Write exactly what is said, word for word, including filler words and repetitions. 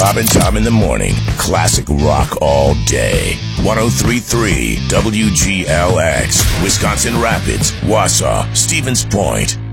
Rob and Tom in the morning. Classic rock all day. one oh three point three W G L X. Wisconsin Rapids, Wausau, Stevens Point.